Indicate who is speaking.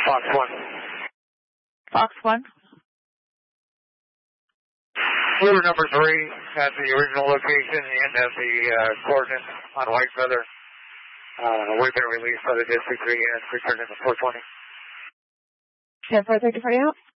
Speaker 1: Fox 1.
Speaker 2: Fox 1.
Speaker 1: Fluid number 3 at the original location and at the coordinates on White Feather. We've been released by the District 3 and returned to the 420.
Speaker 2: 10-4, 30 out.